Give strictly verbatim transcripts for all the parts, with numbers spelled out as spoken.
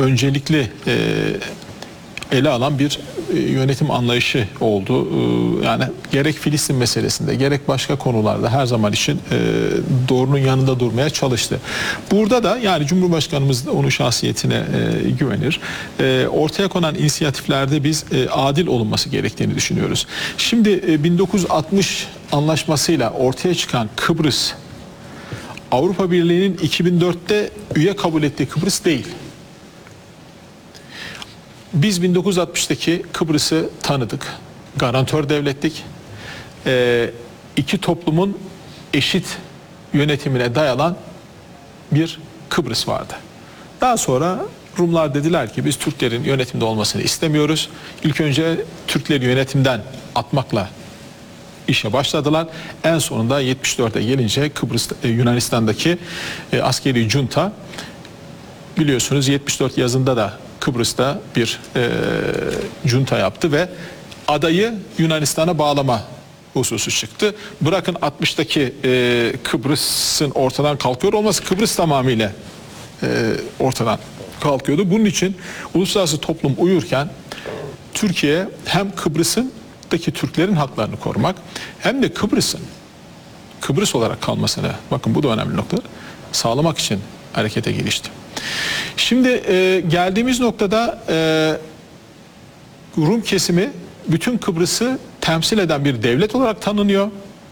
öncelikli e, ele alan bir e, yönetim anlayışı oldu. E, yani gerek Filistin meselesinde gerek başka konularda her zaman için e, doğrunun yanında durmaya çalıştı. Burada da yani Cumhurbaşkanımız da onun şahsiyetine e, güvenir. E, ortaya konan inisiyatiflerde biz e, adil olunması gerektiğini düşünüyoruz. Şimdi e, bin dokuz yüz altmış anlaşmasıyla ortaya çıkan Kıbrıs, Avrupa Birliği'nin iki bin dörtte üye kabul ettiği Kıbrıs değil. Biz bin dokuz yüz altmıştaki Kıbrıs'ı tanıdık. Garantör devlettik. Ee, iki toplumun eşit yönetimine dayanan bir Kıbrıs vardı. Daha sonra Rumlar dediler ki biz Türklerin yönetimde olmasını istemiyoruz. İlk önce Türkleri yönetimden atmakla işe başladılar. En sonunda yetmiş dörde gelince Kıbrıs Yunanistan'daki e, askeri junta, biliyorsunuz yetmiş dört yazında da Kıbrıs'ta bir e, junta yaptı ve adayı Yunanistan'a bağlama hususu çıktı. Bırakın altmıştaki e, Kıbrıs'ın ortadan kalkıyor olması, Kıbrıs tamamıyla e, ortadan kalkıyordu. Bunun için uluslararası toplum uyurken Türkiye hem Kıbrıs'ın Türklerin haklarını korumak hem de Kıbrıs'ın Kıbrıs olarak kalmasını, bakın bu da önemli nokta, sağlamak için harekete girişti. Şimdi e, geldiğimiz noktada e, Rum kesimi bütün Kıbrıs'ı temsil eden bir devlet olarak tanınıyor.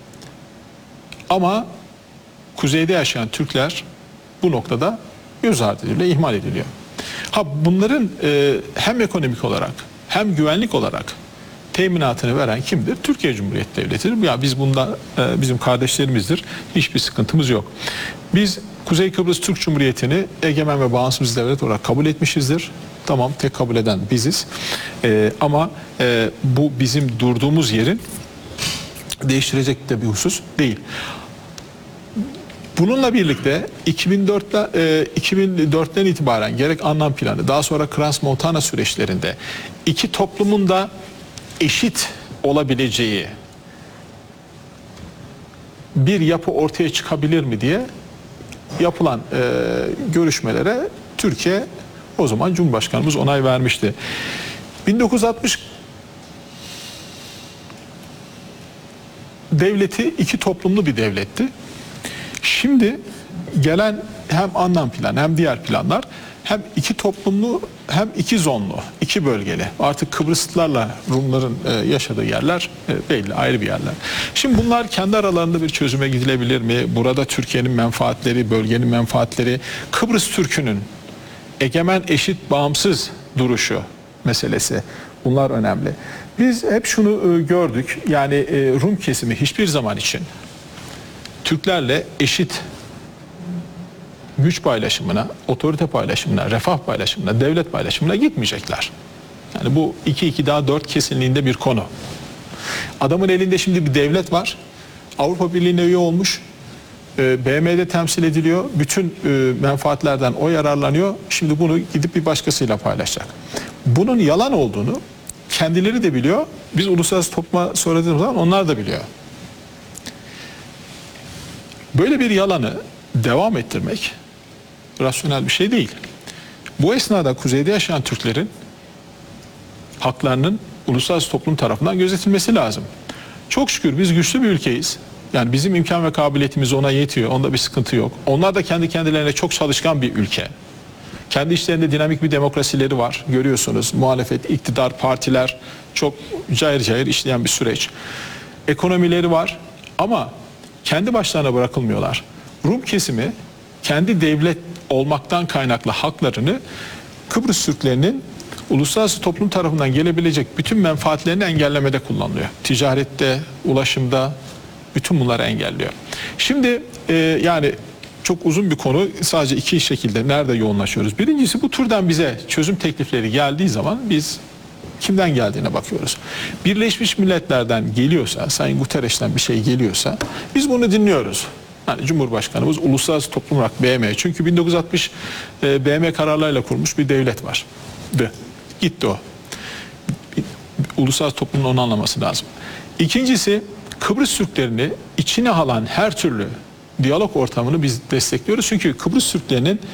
Ama kuzeyde yaşayan Türkler bu noktada göz ardı ediliyor, ihmal ediliyor. Ha bunların e, hem ekonomik olarak hem güvenlik olarak teminatını veren kimdir? Türkiye Cumhuriyeti Devleti'dir. Ya biz bunda e, bizim kardeşlerimizdir. Hiçbir sıkıntımız yok. Biz Kuzey Kıbrıs Türk Cumhuriyeti'ni egemen ve bağımsız devlet olarak kabul etmişizdir. Tamam, tek kabul eden biziz. E, ama e, bu bizim durduğumuz yerin değiştirecek de bir husus değil. Bununla birlikte iki bin dörtte, e, iki bin dörtten itibaren gerek Annan Planı, daha sonra Crans-Montana süreçlerinde iki toplumun da eşit olabileceği bir yapı ortaya çıkabilir mi diye yapılan e, görüşmelere Türkiye, o zaman Cumhurbaşkanımız onay vermişti. bin dokuz yüz altmış devleti iki toplumlu bir devletti. Şimdi gelen hem Annan Planı hem diğer planlar hem iki toplumlu hem iki zonlu, iki bölgeli. Artık Kıbrıslılarla Rumların yaşadığı yerler belli, ayrı bir yerler. Şimdi bunlar kendi aralarında bir çözüme gidilebilir mi? Burada Türkiye'nin menfaatleri, bölgenin menfaatleri, Kıbrıs Türk'ünün egemen, eşit, bağımsız duruşu meselesi. Bunlar önemli. Biz hep şunu gördük. Yani Rum kesimi hiçbir zaman için Türklerle eşit güç paylaşımına, otorite paylaşımına, refah paylaşımına, devlet paylaşımına gitmeyecekler. Yani bu iki iki daha dört kesinliğinde bir konu. Adamın elinde şimdi bir devlet var. Avrupa Birliği'ne üye olmuş. B M'de temsil ediliyor. Bütün menfaatlerden o yararlanıyor. Şimdi bunu gidip bir başkasıyla paylaşacak. Bunun yalan olduğunu kendileri de biliyor. Biz uluslararası topluma söylediğimiz zaman onlar da biliyor. Böyle bir yalanı devam ettirmek rasyonel bir şey değil. Bu esnada kuzeyde yaşayan Türklerin haklarının uluslararası toplum tarafından gözetilmesi lazım. Çok şükür biz güçlü bir ülkeyiz. Yani bizim imkan ve kabiliyetimiz ona yetiyor. Onda bir sıkıntı yok. Onlar da kendi kendilerine çok çalışkan bir ülke. Kendi içlerinde dinamik bir demokrasileri var. Görüyorsunuz, muhalefet, iktidar, partiler çok cayır cayır işleyen bir süreç. Ekonomileri var ama kendi başlarına bırakılmıyorlar. Rum kesimi kendi devlet olmaktan kaynaklı haklarını Kıbrıs Türklerinin uluslararası toplum tarafından gelebilecek bütün menfaatlerini engellemede kullanılıyor. Ticarette, ulaşımda bütün bunları engelliyor. Şimdi e, yani çok uzun bir konu, sadece iki şekilde nerede yoğunlaşıyoruz? Birincisi, bu türden bize çözüm teklifleri geldiği zaman biz kimden geldiğine bakıyoruz. Birleşmiş Milletler'den geliyorsa, Sayın Guterres'ten bir şey geliyorsa biz bunu dinliyoruz. Yani Cumhurbaşkanımız uluslararası toplum olarak B M, çünkü bin dokuz yüz altmış e, B M kararlarıyla kurulmuş bir devlet var. De. Gitti o. Uluslararası toplumun onu anlaması lazım. İkincisi, Kıbrıs Türklerini içine alan her türlü diyalog ortamını biz destekliyoruz. Çünkü Kıbrıs Türklerinin